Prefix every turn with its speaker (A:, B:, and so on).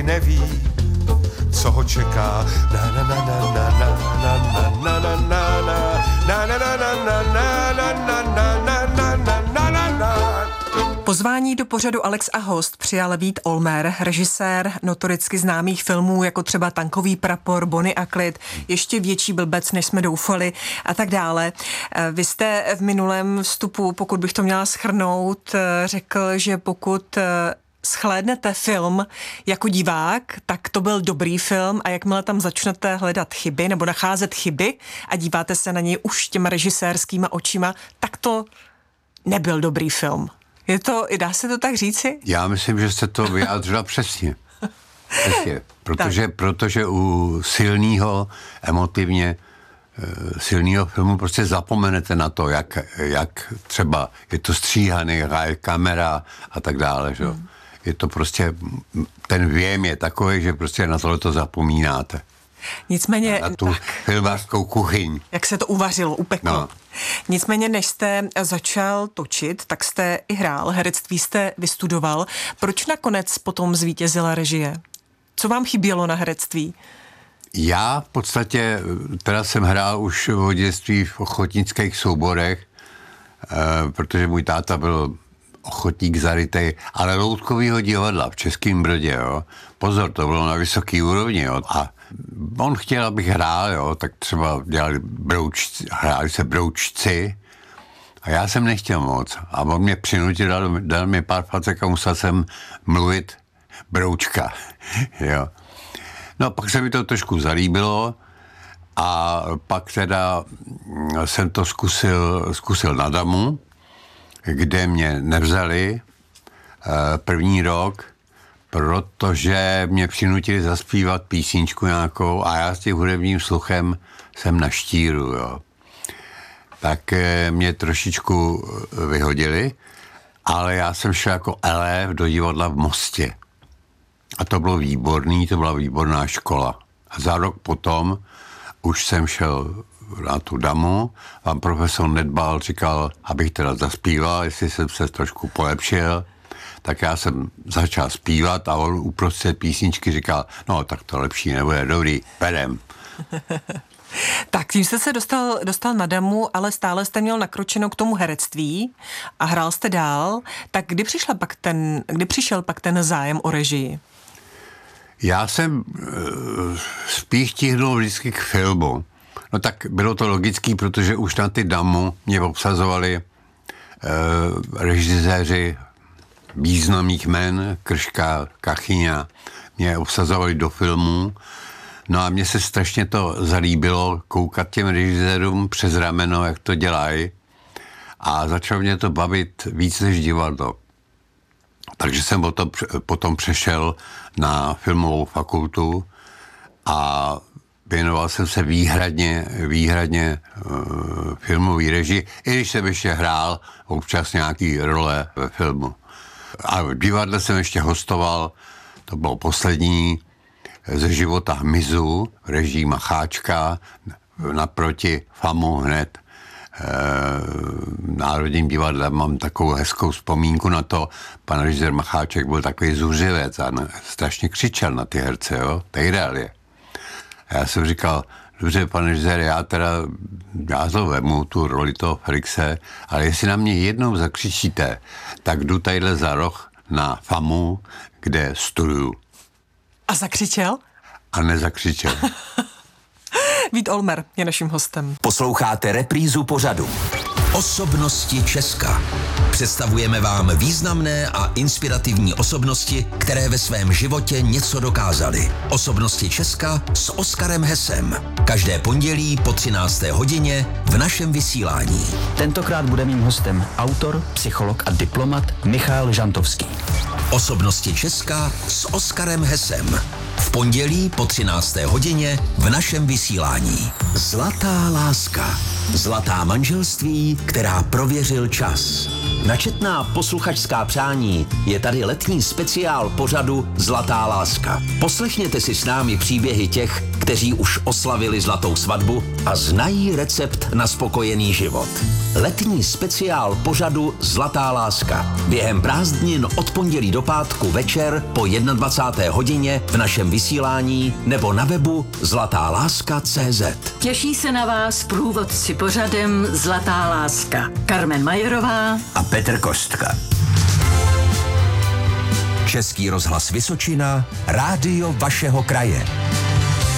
A: neví, co ho čeká. Na na na na na na na na na na na na na na na na na na na.
B: Pozvání do pořadu Alex a host přijal Vít Olmer, režisér notoricky známých filmů jako třeba Tankový prapor, Bonnie a klid, Ještě větší blbec, než jsme doufali a tak dále. Vy jste v minulém vstupu, pokud bych to měla shrnout, řekl, že pokud shlédnete film jako divák, tak to byl dobrý film a jakmile tam začnete hledat chyby nebo nacházet chyby a díváte se na něj už těma režisérskýma očima, tak to nebyl dobrý film. Dá se to tak říci?
C: Já myslím, že jste to vyjádřila přesně. Protože u emotivně silného filmu prostě zapomenete na to, jak třeba je to stříhaný, hraje kamera a tak dále, že? Je to prostě, ten věm je takový, že prostě na tohle to zapomínáte.
B: Nicméně...
C: Na tu filmářskou kuchyň.
B: Jak se to uvařilo, upeklo. No. Nicméně, než jste začal točit, tak jste i hrál, herectví jste vystudoval. Proč nakonec potom zvítězila režie? Co vám chybělo na herectví?
C: Já v podstatě, teda jsem hrál už v dětství v ochotnických souborech, protože můj táta byl ochotník zarytej, ale loutkovýho divadla v Českém Brodě, jo. Pozor, to bylo na vysoký úrovni, jo. A on chtěl, abych hrál, jo, tak třeba hráli se broučci a já jsem nechtěl moc. A on mě přinutil, dal mi pár facek a musel jsem mluvit broučka, jo. No, pak se mi to trošku zalíbilo a pak teda jsem to zkusil na Damu, kde mě nevzali první rok, protože mě přinutili zaspívat písničku nějakou a já s tím hudebním sluchem jsem na štíru, jo. Tak mě trošičku vyhodili, ale já jsem šel jako elév do divadla v Mostě. A to bylo výborný, to byla výborná škola. A za rok potom už jsem šel na tu Damu, pan profesor Nedbal říkal, abych teda zaspíval, jestli jsem se trošku polepšil, tak já jsem začal zpívat a on uprostřed písničky říkal, no tak to lepší nebude, dobrý, perem.
B: Tak tím jste se dostal na Damu, ale stále jste měl nakročeno k tomu herectví a hrál jste dál, tak kdy přišel pak ten zájem o režii?
C: Já jsem spíš tihnul vždycky k filmu. No tak bylo to logický, protože už na ty Damu mě obsazovali režiséři významných jmen, Krška, Kachyňa, mě obsazovali do filmů. No a mně se strašně to zalíbilo koukat těm režisérům přes rameno, jak to dělají. A začalo mě to bavit víc než divadlo. Takže jsem potom přešel na filmovou fakultu a věnoval jsem se výhradně filmový režii, i když jsem ještě hrál občas nějaký role ve filmu. A v divadle jsem ještě hostoval, to bylo poslední, Ze života hmyzu, režii Macháčka, naproti FAMu hned. V Národním divadle mám takovou hezkou vzpomínku na to. Pan režisér Macháček byl takový zuřivec a strašně křičel na ty herce, jo, tehdy je. A já jsem říkal, dobře, pane režisér, já to vemu, tu roli toho Felixe, ale jestli na mě jednou zakřičíte, tak jdu tadyhle za roh na FAMu, kde studuju.
B: A zakřičel?
C: A nezakřičel.
B: Vít Olmer je naším hostem.
D: Posloucháte reprízu pořadu Osobnosti Česka. Představujeme vám významné a inspirativní osobnosti, které ve svém životě něco dokázaly. Osobnosti Česka s Oskarem Hesem. Každé pondělí po 13. hodině v našem vysílání.
E: Tentokrát bude mým hostem autor, psycholog a diplomat Michal Žantovský.
D: Osobnosti Česka s Oskarem Hesem. V pondělí po 13. hodině v našem vysílání. Zlatá láska. Zlatá manželství, která prověřil čas. Na četná posluchačská přání je tady letní speciál pořadu Zlatá láska. Poslechněte si s námi příběhy těch, kteří už oslavili zlatou svatbu a znají recept na spokojený život. Letní speciál pořadu Zlatá láska. Během prázdnin od pondělí do pátku večer po 21. hodině v našem vysílání nebo na webu zlatáláska.cz.
F: Těší se na vás průvodci pořadem Zlatá láska. Carmen Majerová
D: A Petr Kostka. Český rozhlas Vysočina, rádio vašeho kraje.